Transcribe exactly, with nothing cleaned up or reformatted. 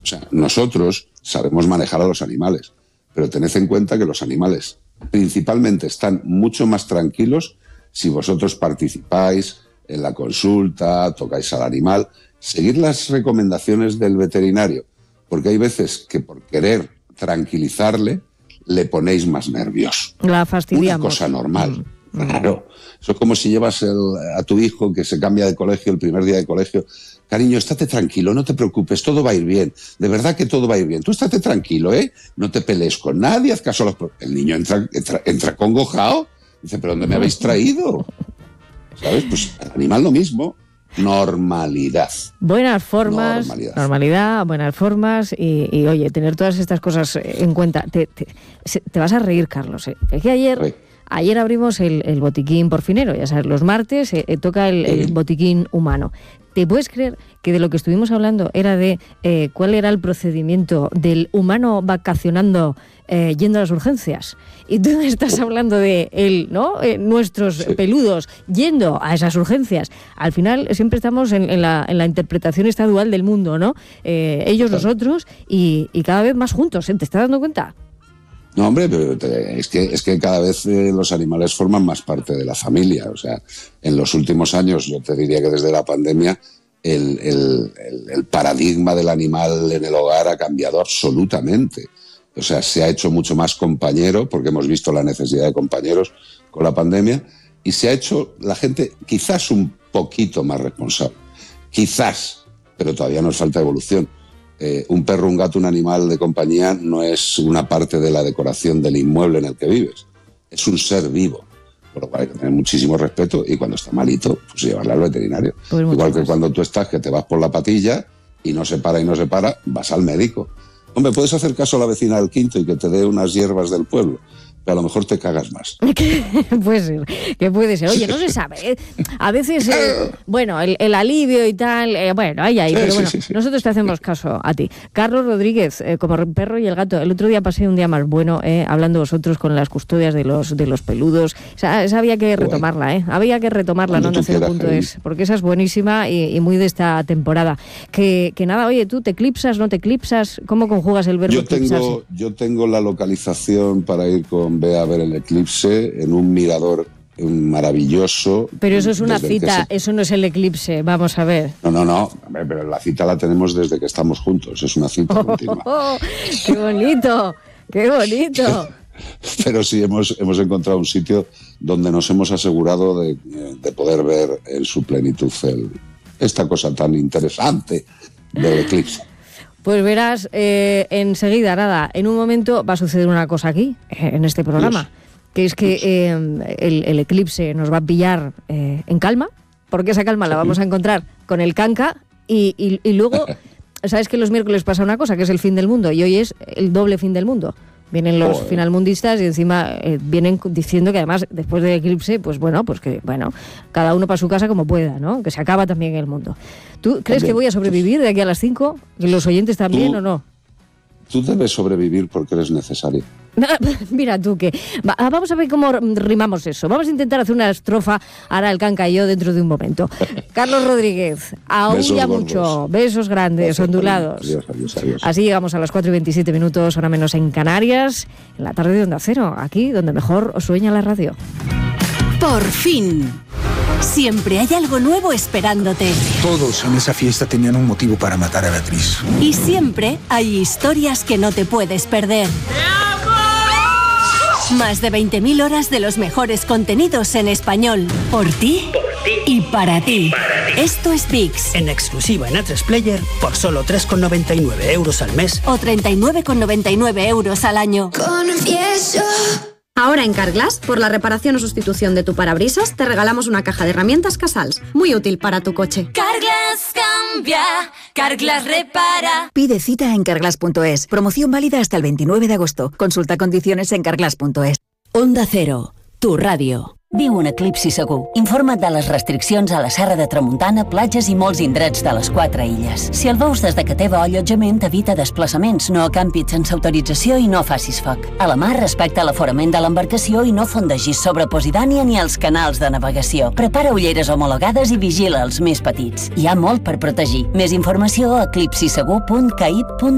O sea, nosotros sabemos manejar a los animales, pero tened en cuenta que los animales principalmente están mucho más tranquilos si vosotros participáis en la consulta, tocáis al animal, seguir las recomendaciones del veterinario, porque hay veces que por querer tranquilizarle le ponéis más nervioso. La fastidiamos. Una cosa normal. Mm. Claro. Eso es como si llevas el, a tu hijo que se cambia de colegio el primer día de colegio. Cariño, estate tranquilo, no te preocupes, todo va a ir bien. De verdad que todo va a ir bien. Tú estate tranquilo, ¿eh? No te pelees con nadie, haz caso a los... El niño entra, entra, entra congojado. Dice, ¿pero dónde me habéis traído? ¿Sabes? Pues el animal lo mismo. Normalidad. Buenas formas, normalidad, normalidad buenas formas y, y, oye, tener todas estas cosas en cuenta. Te, te, te vas a reír, Carlos. ¿eh? Es que ayer... Sí. Ayer abrimos el, el botiquín porcinero, ya sabes, los martes eh, toca el, el botiquín humano. ¿Te puedes creer que de lo que estuvimos hablando era de eh, cuál era el procedimiento del humano vacacionando eh, yendo a las urgencias? Y tú estás hablando de él, ¿no? Eh, nuestros sí. peludos yendo a esas urgencias. Al final siempre estamos en, en, la, en la interpretación esta dual del mundo, ¿no? Eh, ellos, nosotros y, y cada vez más juntos, ¿eh? ¿Te estás dando cuenta? No, hombre, pero es que, es que cada vez eh, los animales forman más parte de la familia. O sea, en los últimos años, yo te diría que desde la pandemia, el, el, el, el paradigma del animal en el hogar ha cambiado absolutamente. O sea, se ha hecho mucho más compañero, porque hemos visto la necesidad de compañeros con la pandemia, y se ha hecho la gente quizás un poquito más responsable. Quizás, pero todavía nos falta evolución. Eh, un perro, un gato, un animal de compañía no es una parte de la decoración del inmueble en el que vives. Es un ser vivo, por lo cual hay que tener muchísimo respeto y cuando está malito, pues llevarle al veterinario. Pues igual que más. Cuando tú estás, que te vas por la patilla y no se para y no se para, vas al médico. Hombre, puedes hacer caso a la vecina del quinto y que te dé unas hierbas del pueblo, pero a lo mejor te cagas más. Puede ser, que puede ser. Oye, no se sabe. ¿eh? A veces, eh, bueno, el, el alivio y tal, eh, bueno, ahí, ahí. Sí, pero bueno, sí, sí, sí. Nosotros te hacemos caso a ti. Carlos Rodríguez, eh, como perro y el gato. El otro día pasé un día más bueno, eh, hablando vosotros con las custodias de los de los peludos. O sea, esa había que retomarla, ¿eh? Había que retomarla, no en cero punto es, porque esa es buenísima y, y muy de esta temporada. Que, que nada, oye, tú te eclipsas, no te eclipsas. ¿Cómo conjugas el verbo yo tengo, eclipsarse? Yo tengo la localización para ir con Ve a ver el eclipse en un mirador maravilloso. Pero eso es una cita, se... eso no es el eclipse, vamos a ver. No, no, no, pero la cita la tenemos desde que estamos juntos, es una cita oh, continua. Oh, oh, ¡Qué bonito! ¡Qué bonito! Pero sí, hemos, hemos encontrado un sitio donde nos hemos asegurado de, de poder ver en su plenitud el, esta cosa tan interesante del eclipse. Pues verás, eh, enseguida, nada, en un momento va a suceder una cosa aquí, eh, en este programa, Dios. que es que eh, el, el eclipse nos va a pillar eh, en calma, porque esa calma la vamos a encontrar con el canca y, y, y luego, ¿sabes que los miércoles pasa una cosa, que es el fin del mundo? Y hoy es el doble fin del mundo. Vienen los oh, finalmundistas y encima eh, vienen diciendo que además después del eclipse, pues bueno, pues que bueno, cada uno para su casa como pueda, ¿no? Que se acaba también el mundo. ¿Tú crees también, que voy a sobrevivir de aquí a las cinco? ¿Y los oyentes también tú, o no? Tú debes sobrevivir porque eres necesario. Mira tú que... Va, vamos a ver cómo rimamos eso. Vamos a intentar hacer una estrofa, ahora el canca y yo dentro de un momento. Carlos Rodríguez, aúlla mucho, besos grandes, besos ondulados. Adiós, adiós, adiós. Así llegamos a las cuatro y veintisiete minutos, hora menos en Canarias, en la tarde de Onda Cero, aquí donde mejor os sueña la radio. Por fin. Siempre hay algo nuevo esperándote. Todos en esa fiesta tenían un motivo para matar a Beatriz. Y siempre hay historias que no te puedes perder. Más de veinte mil horas de los mejores contenidos en español. Por ti, por ti y para ti. Para ti. Esto es ViX. En exclusiva en A tres Player por solo tres con noventa y nueve euros al mes. O treinta y nueve con noventa y nueve euros al año. Confieso. Ahora en Carglass, por la reparación o sustitución de tu parabrisas, te regalamos una caja de herramientas Casals, muy útil para tu coche. Carglass cambia, Carglass repara. Pide cita en carglass punto es. Promoción válida hasta el veintinueve de agosto. Consulta condiciones en carglass punto es. Onda Cero, tu ràdio. Viu un eclipsi segur. Informa't de les restriccions a la Serra de Tramuntana, platges i molts indrets de les quatre illes. Si el veus des de que teva allotjament, evita desplaçaments, no acampis sense autorització i no facis foc. A la mar, respecta l'aforament de l'embarcació i no fondegis sobre Posidònia ni els canals de navegació. Prepara ulleres homologades i vigila els més petits. Hi ha molt per protegir. Més informació a eclipsisegur punt caip punt